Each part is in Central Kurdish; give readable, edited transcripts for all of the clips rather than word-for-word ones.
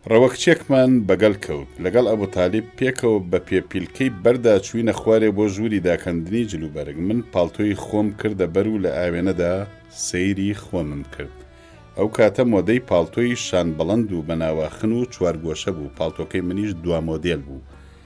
ڕەوەکچێکمان بەگەڵ کەوت لەگەڵ ئەبوو تالیب پێکەوە بە پێپیلکەی بەردا چووینە خوارێ بۆ ژووری داکەندنی جلوبەرگ. من پاڵتۆی خۆم کردە بەر و لە ئاوێنەدا سەیری خۆمم کرد. ئەو کاتە مۆدەی پاڵتۆی شان بەڵەند و بەناواخن و چوارگۆشە بوو. پاڵتۆکەی منیش دوا مۆدێل بوو.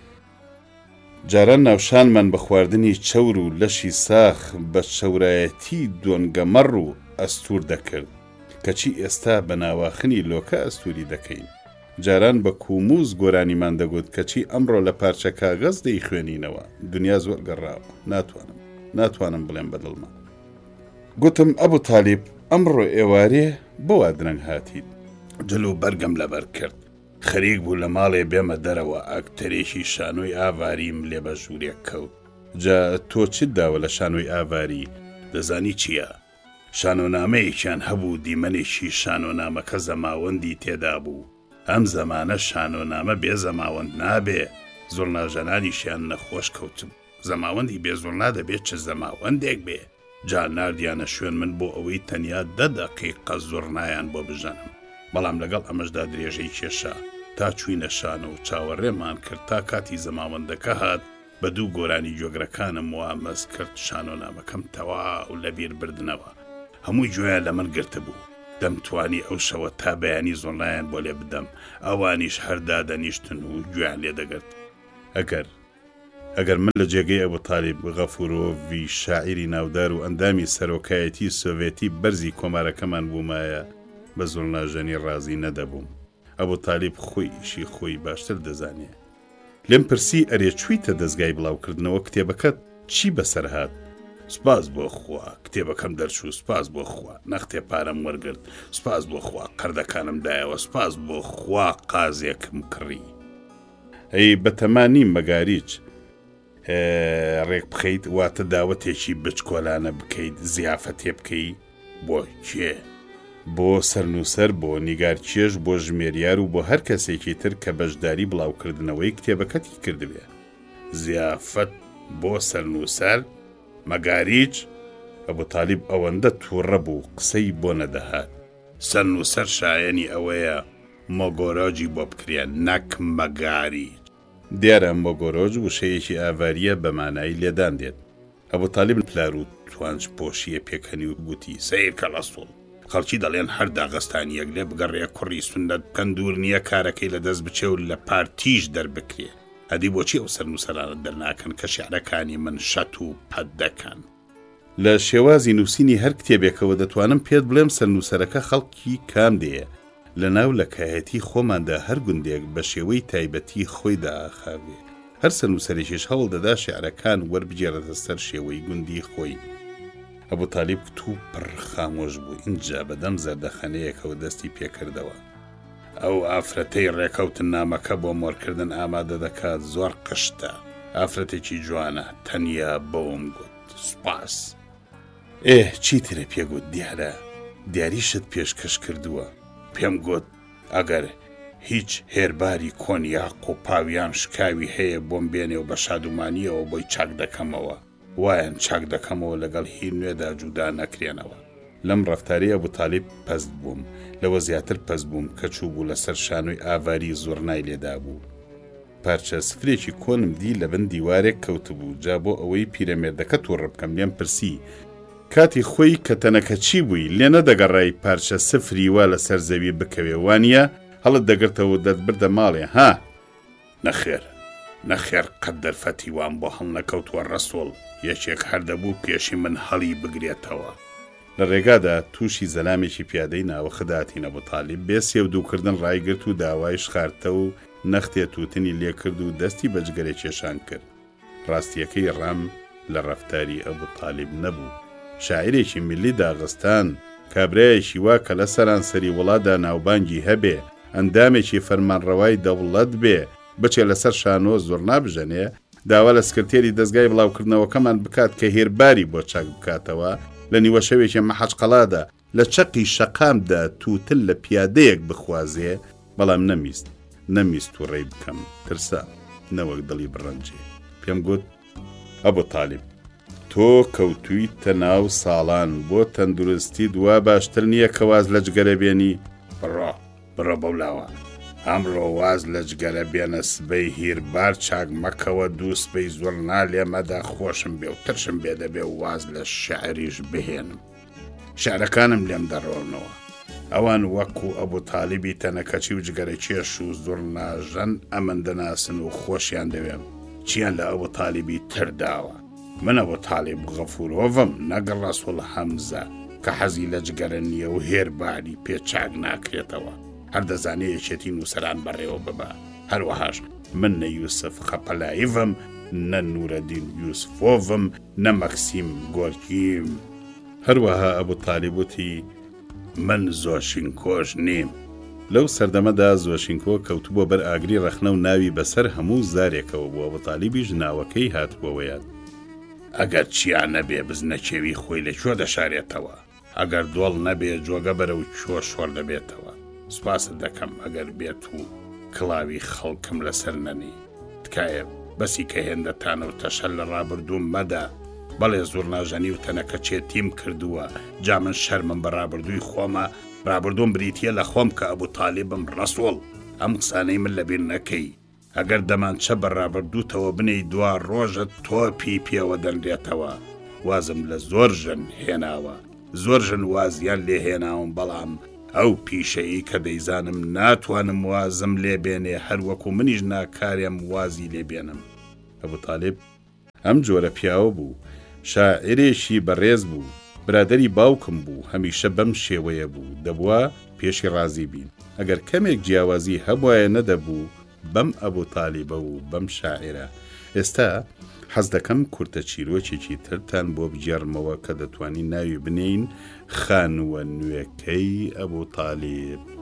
جاران ناوشانمان بە خواردنی چەور و لەشی ساخ بە شەورایەتی دۆنگەمەڕ و ئەستور دەکرد، کەچی ئێستا بە ناواخنی لۆکە ئەستوری دەکەین. جاران بە کوموز گۆرانیمان دەگوت کەچی ئەمڕۆ لە پارچە کاغەز دەی خوێنینەوە. دنیا زۆر گەڕاوە، ناتوانم بڵێم بەدڵمە. گوتم ئەبوو تالیب ئەمڕۆ ئێوارێ بۆ وا درەنگ هاتیت؟ جلو بەرگم لەبەر کرد. خەریک بوو لە ماڵێ بێمە دەرەوە ئاکتەرێکی شانۆی ئاواریم لێ بە ژوورێک کەوت. جا تۆ چت داوە لە شانۆی ئاواری؟ دەزانی چییە؟ شانۆنامەیەکیان هەبوو دیمەنێکی شانۆنامەکە زەماوەندی تێدا بوو. ئەم زەمانە شانۆنامە بێ زەماوەند نابێ. زۆرناژەنانیشیان نەخۆش کەوتم. زەماوەندی بێ زۆرنا دەبێت چ زەماوەندێک بێ. جا ناردیانە شوێن من بۆ ئەوەی تەنیا 10 دەقیقە زۆرنایان بۆ بژەنم. بەڵام لەگەڵ ئەمەشدا درێژەی کێشا تا چوینە شانە و چاوەڕێمان کرد تا کاتی زەماوەندەکە هات. بە دوو گۆرانی جۆگرەکانم وامەز کرد شانۆنامەکەم تەواو لەبیر بردنەوە. هەمووی گوێیان لە من گرتە بوو. دەمتوانی ئەو شەوە تا بەیانی زۆرنایان بۆ لێ بدەم. ئەوانیش هەردا دەنیشتن و گوێیان لێ دەگرت. ئەگەر من لە جێگەی ئەبوو تالیب غەفورۆڤی شاعیری ناودار و ئەندامی سەرۆکایەتی سۆڤێتی بەرزی کۆمارەکەمان بوومایە بە زۆرناژەنی ڕازی نەدەبووم. ئەبوو تالیب خۆیشی خۆی باشتر دەزانێ. لێم پرسی ئەرێ چوویتە دەستگای بڵاوکردنەوە کتێبەکەت چی بەسەر هات؟ سپاس بۆ خوا کتێبەکەم دەرچوو، سپاس بۆ خوا نەختێ پارەم وەرگرت، سپاس بۆ خوا قەردەکانم دایەوە، سپاس بۆ خوا قازێکم کڕی. ئەی بەتەمانی مەگاریچ ڕێک بخەیت واتە داوەتێکی بچکۆلانە بکەیت زیافەتێ بکەی بۆ کێ؟ بۆ سەرنووسەر، بۆ نیگارکێش، بۆ ژمێریار و بۆ هەر کەسێکی تر کە بەشداری بڵاوکردنەوەی کتێبەکەتی کردبێ. زیافەت بۆ سەرنووسەر؟ مەگاریچ؟ ئەبوو تالیب ئەوەندە تووڕە بوو قسەی بۆ نەدەهات. سەرنووسەر شایەنی ئەوەیە مۆگۆرۆجی بۆ بکرێن نەک مەگاریچ. دیارە مۆگۆرۆج وشەیەکی ئاواریە بە مانایی لێدان دێت. ئەبوو تالیب پلار و توانج پۆشیە پێکەنی و گوتی سەیر کە لەسوڵ. خەڵکی دەڵێن هەر داغستانیەک لێ بگەڕێ کوڕی سونەت کەندور نییە کارەکەی لە دەست بچێ و لە پارتیش دەربکرێ. هەدی بۆچی ئەو سەرنووسەرانە دەرناکەن کە شیعرەکانی من شەت و پەت دەکەن؟ لە شێوازی نووسینی هەر کتێبێکەوە دەتوانم پێت بڵێم سەرنووسەرەکە خەڵکی کام دەیە. لەناو لەکایەتی خۆماندا هەر گوندێک بە شێوەی تایبەتی خۆی داخاوێ. هەر سەرنووسەرێکیش هەوڵ دەدا شیعرەکان وەربگێڕێتە سەر شێوەی گوندی خۆی. ئەبوو تالیب تو پڕ خامۆش بوو. اینجا بەدەم زەردەخەنەیەکەوە دەستی پێکردەوە. ئەو ئافرەتەی ڕێکەوتن نامەکە بۆ مۆرکردن ئامادە دەکات زۆر قشتە. ئافرەتێکی جوانە تەنیا بۆم گوت سوپاس. چیترە پێگوت دیارە؟ دیاریشت پێشکەش کردووە. پێم گوت ئەگەر هیچ هێرباری کۆنیاق و پاویان شکاوی هەیە بۆم بێنێ و بە شادومانیەوە بۆی چاک دەکەمەوە. وایەن چاک دەکەمەوە لەگەڵ هی نوێدا جودا نەکرێنەوە. لەم ڕەفتاری ئەبوو تالیب پەست بووم. لەوە زیاتر پەست بووم کە چوو بوو لەسەر شانۆی ئاواری زۆرنای لێدا بوو. پارچە سفرێکی کۆنم دی لە بن دیوارێک کەوتبوو. جا بۆ ئەوەی پیرەمێردەکە تووڕە بکەم لێم پرسی کاتی خۆی کە تەنەکە چی بووی لێ نەدەگەڕای پارچە سفری وا لەسەر زەوی بکەوێ وانە هەڵت دەگرتەوە دەتبردە ماڵێ ها؟ نەخێر قەت دەرفەتی وان بۆ هەڵ نەکەوتووە ڕەسوڵ. یەکێک هەردەبوو پێشی من هەڵی بگرێتەوە. لە ڕێگادا تووشی زەلامێکی پیادەی ناوەخداتینە ئەبوو تالیب بێ سێودووکردن ڕایگرت و داوای شخارتە و نەختێ تووتنی لێ کرد و دەستی بەجگەرێ کێشان کرد. ڕاستیەکەی ڕام لە ڕەفتاری ئەبوو تالیب نەبوو. شاعیرێکی میلی داغستان، کابرایەکی وا کە لە سەرانسەری وڵاتدا ناوبانگی هەبێ، ئەندامێکی فەرمانڕەوای دەوڵەت بێ، بچێ لەسەر شانۆ زۆر نابژەنێ، داوا لە سکرتێری دەستگای بڵاوکردنەوەکەمان بکات کە هێرباری بۆ چاک بکاتەوە لە نیوە شەوێکی مەحەجقەڵادا لە چەقی شەقامدا تووتل لە پیادەیەک بخوازێ، بەڵام نەمیست و ڕێی بکەم، ترسا نەوەک دڵی بڕەنجێ. پێم گوت ئەبوو تالیب تۆ کەوتوویتە ناو ساڵان بۆ تەندروستی دوا باشتر نییە کەواز لە جگەرە بێنی؟ بڕە بەولاوە ئەمڕۆ واز لە جگەرە بێنە سبەی هیربار چاک مەکەوە دوو سبەی زۆر نالێ مەدا خۆشم بێ و ترشم بێ دەبێ و واز لە شعریش بهێنم شعرەکانم لێم دەڕۆنەوە ئەوان وەکو ئەبوو تالیبی تەنەکەچی و جگەرە کێش و زۆر ناژەن ئەمن دەناسن و خۆشیان دەوێم چیان لە ئەبوو تالیبی ترداوە من ئەبوو تالیب غەفورۆڤم نەگە ڕەسوڵ هەمزە کە حەزی لە جگەرە نییە و هێرباری پێ چاک ناکرێتەوە هەر دەزانێ یەکێتی نووسەران بەڕێوە ببە هەروەهاش من نە یوسف خەپەلایڤم نە نورەدین یوسفۆڤم نە مەکسیم گۆرکیم هەروەها ئەبوو تالیبوتی من زۆشینکۆش نیم لەو سەردەمەدا زۆشینکۆ کەوتبووە بەر ئاگری ڕەخنە و ناوی بەسەر هەموو زارێکەوە بووە بە تالیبیش ناوەکەی هاتبووەوەیان ئەگەر چیان نەبێ بزنە کێوی خۆی لەکوێ دەشارێتەوە ئەگەر دۆڵ نەبێ جۆگە بەرە و چۆ شۆر دەبێتەوە سوپاست دەکەم ئەگەر بێت و کڵاوی خەڵکم لەسەر نەنی تکایە بەسی کە هێندەتانە و تەشەل لە ڕابردووم مەدا بەڵێ زۆر ناژەنی و تەنەکە چێتیم کردووە جا من شەرمم بە ڕابردووی خۆمە ڕابردووم بریتە لە خۆم کە ئەبوو تالیبم ڕەسوڵ ئەم قسانەی من لەبیر نەکەی ئەگەر دەمانچە بە ڕابردووتەوە بنەی دوا ڕۆژە تۆپی پێوە دەنرێتەوە وازم لە زۆر ژن هێناوە زۆر ژن وازیان لێ هێناوم بەڵام ئەو پیشەیی کە دەیزانم ناتوانم وازم لێبێنێ هەروەکو منیش ناکارێم وازی لێبێنم ئەبوو تالیب ئەم جۆرە پیاوە بوو شاعرێکی بەڕێز بوو برادەری باوکم بوو هەمیشە بەم شێوەیە بوو دەبووە پێشی ڕازی بین ئەگەر کەمێک جیاوازی هەبوایە نەدەبوو بەم ئەبوو تالیبە و بەم شاعرە ئێستا حەز دەکەم کورتە چیرۆکێکی ترتان بۆ بگێڕمەوە کە دەتوانی ناوی بنین خانووە نوێکەی ئەبوو تالیب